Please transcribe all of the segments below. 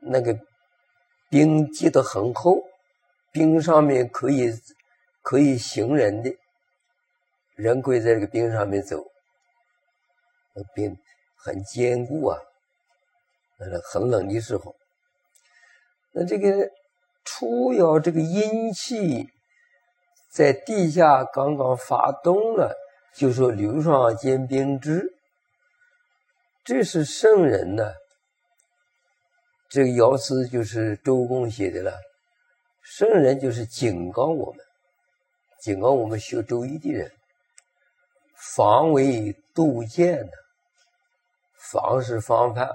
那个冰积得很厚，冰上面可以行人的，人可以在这个冰上面走，冰很坚固啊。很冷的时候，那这个初爻这个阴气在地下刚刚发动了，就说流霜见冰之，这是圣人呢。这个爻辞就是周公写的了，圣人就是警告我们学周易的人，防为杜渐的，防是防范。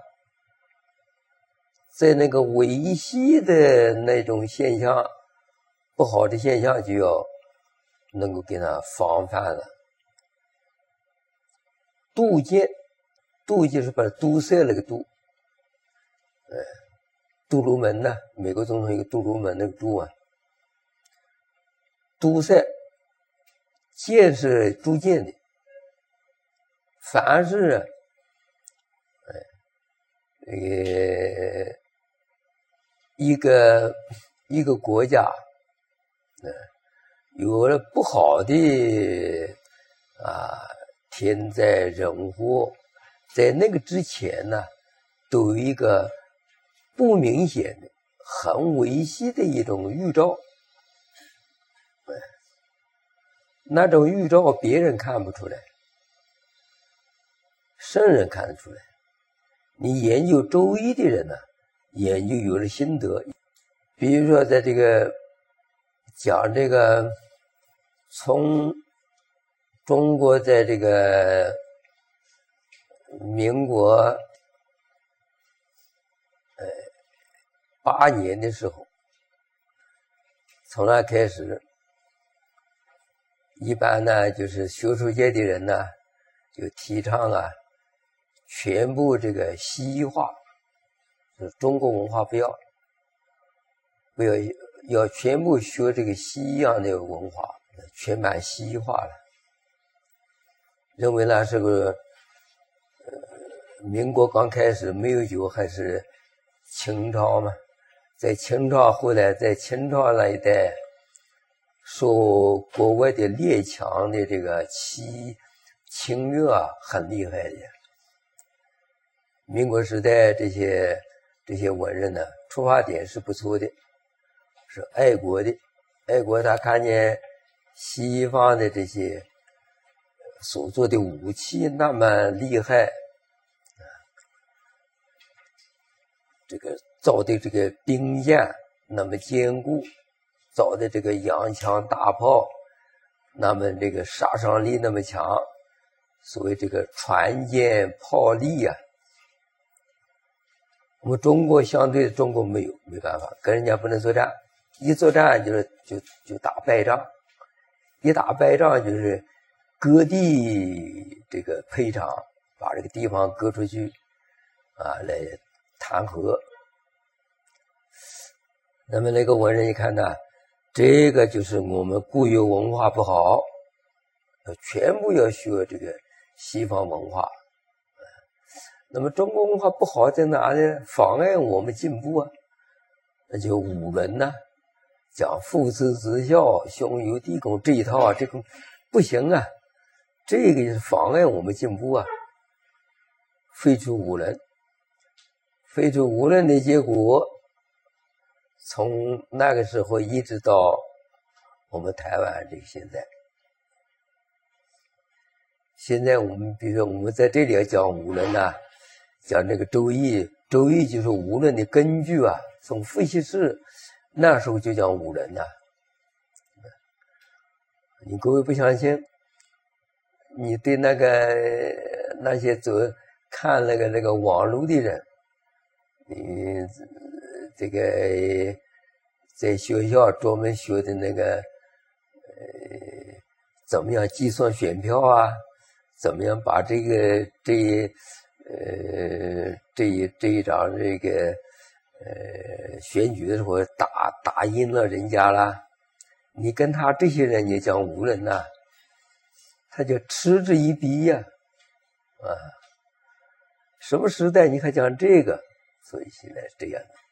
在那个维系的那种现象，不好的现象就要能够给它防范了。杜渐，杜就是把它堵塞那个堵，杜鲁门呢，美国总统一个杜鲁门那个杜啊，堵塞，渐是逐渐的，凡是一个国家，有了不好的天灾人祸，在那个之前呢，都有一个不明显的、很微细的一种预兆。那种预兆别人看不出来，圣人看得出来。你研究周易的人呢，研究有了心得，比如说在这个讲这个从中国在这个民国8年的时候，从那开始，一般呢就是学术界的人呢就提倡全部这个西化，就是中国文化不要全部学这个西洋的文化，全盘西化了。认为那是个民国刚开始没有久，还是清朝嘛，在清朝后来在清朝那一带受国外的列强的这个侵略很厉害的。民国时代这些文人呢，出发点是不错的，是爱国的，爱国他看见西方的这些所做的武器那么厉害，这个造的这个兵舰那么坚固，造的这个洋枪大炮那么这个杀伤力那么强，所谓这个船坚炮利我们中国相对中国没办法，跟人家不能作战，一作战就打败仗，一打败仗就是割地这个赔偿，把这个地方割出去来谈和。那么那个文人一看呢，这个就是我们固有文化不好，全部要学这个西方文化。那么中国文化不好在哪呢？妨碍我们进步那就五伦讲父慈子孝，兄友弟恭这一套这个不行这个是妨碍我们进步废除五伦，废除五伦的结果，从那个时候一直到我们台湾这个现在我们比如说我们在这里要讲五伦讲这个周易就是五伦的根据从伏羲氏那时候就讲五伦你各位不相信，你对那些看那个网络的人，你这个在学校专门学的那个怎么样计算选票怎么样把这一场这个选举的时候打赢了人家了，你跟他这些人也讲无人他就嗤之以鼻什么时代你还讲这个？所以现在是这样的。